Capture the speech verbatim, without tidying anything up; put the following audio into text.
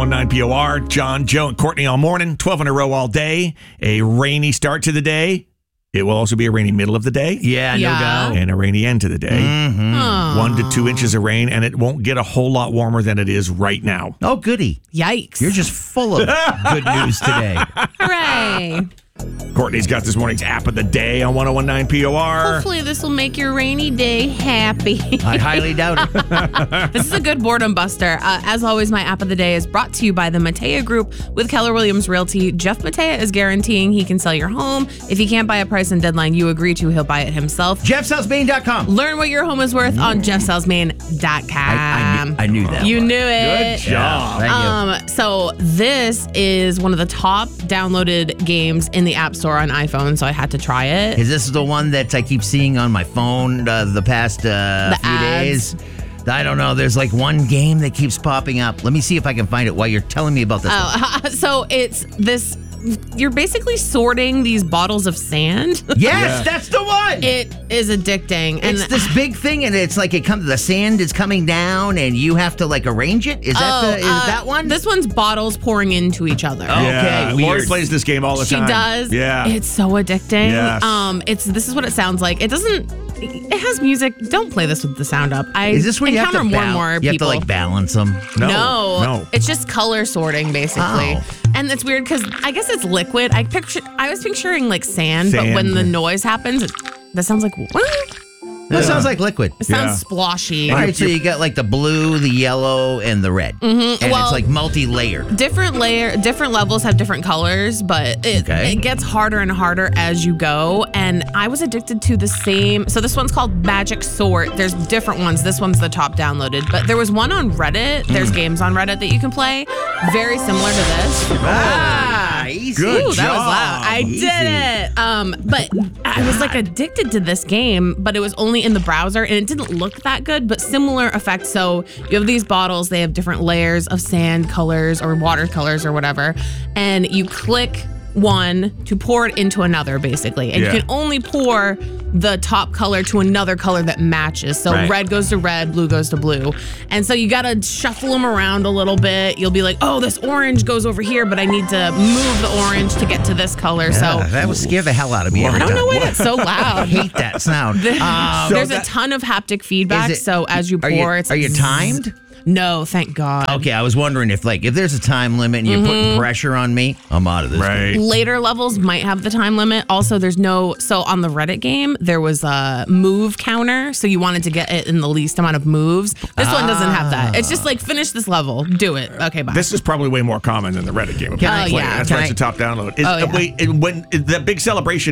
one nine P O R. John, Joe, and Courtney all morning. twelve in a row all day. A rainy start to the day. It will also be a rainy middle of the day. Yeah, Yeah. no doubt. And a rainy end to the day. Mm-hmm. One to two inches of rain, and it won't get a whole lot warmer than it is right now. Oh, goody. Yikes. You're just full of good news today. Hooray. Courtney's got this morning's app of the day on ten nineteen P O R. Hopefully this will make your rainy day happy. I highly doubt it. This is a good boredom buster. Uh, as always, my app of the day is brought to you by the Matea Group with Keller Williams Realty. Jeff Matea is guaranteeing he can sell your home. If he can't buy a price and deadline you agree to, he'll buy it himself. Jeff Sells Maine dot com. Learn what your home is worth on Jeff Sells Maine dot com. I, I, knew, I knew that. You one. knew it. Good job. Thank you. Um, so this is one of the top downloaded games in the App Store on iPhone, so I had to try it. Is this the one that I keep seeing on my phone uh, the past uh, The few ads. days? I don't know. There's like one game that keeps popping up. Let me see if I can find it while you're telling me about this one. Oh, so it's this. You're basically sorting these bottles of sand. Yes, Yeah. that's the one. It is addicting, and It's this big thing, and it's like it comes. The sand is coming down, and you have to like arrange it. Is that Oh, the? Is uh, that one? This one's bottles pouring into each other. Oh. Yeah, Okay, Lori weird. plays this game all the She time. does. Yeah. It's so addicting. Yes. Um, it's this is what it sounds like. It doesn't. It has music. Don't play this with the sound up. I Is this where you have encounter to more bal- and more you have to people. like balance them? no, no, no. It's just color sorting basically. Oh. And it's weird because I guess it's liquid. I picture I was picturing like sand, but Sand. when the noise happens, it, that sounds like what? That sounds like liquid. It sounds Yeah. sploshy. All right, so you got like the blue, the yellow, and the red, mm-hmm. and Well- it's like multi-layered. Different layer, different levels have different colors, but it, Okay. it gets harder and harder as you go. And I was addicted to the same. So this one's called Magic Sort. There's different ones. This one's the top downloaded, but there was one on Reddit. There's games on Reddit that you can play, very similar to this. Ah, easy. Good Ooh, that job. was loud. I Easy. did it. Um, but I was like addicted to this game, but it was only in the browser and it didn't look that good, but similar effect. So you have these bottles, they have different layers of sand colors or watercolors or whatever, and you click one to pour it into another basically. And Yeah. you can only pour the top color to another color that matches. So Right. red goes to red, blue goes to blue. And so you got to shuffle them around a little bit. You'll be like, oh, this orange goes over here, but I need to move the orange to get to this color. So Ah, that would scare the hell out of me every I don't time. know why it's so I loud. hate that sound. Um, There's that- a ton of haptic feedback. is it- so as you are pour, you, it's are you zzz. timed? No, thank God. Okay, I was wondering if like if there's a time limit and you're Mm-hmm. putting pressure on me, I'm out of this. Right. Later levels might have the time limit. Also, there's no, so on the Reddit game, there was a move counter. So you wanted to get it in the least amount of moves. This one doesn't have that. It's just like, finish this level, do it. Okay, bye. This is probably way more common than the Reddit game. Can I- Play. yeah. That's Can why I- it's a top download. Is, Oh, yeah. Wait, when the big celebration